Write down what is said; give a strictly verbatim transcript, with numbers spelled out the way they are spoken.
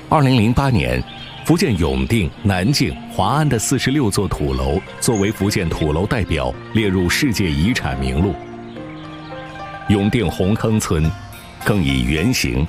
二零零八年，福建永定、南靖、华安的四十六座土楼作为福建土楼代表列入世界遗产名录。永定红坑村更以圆形、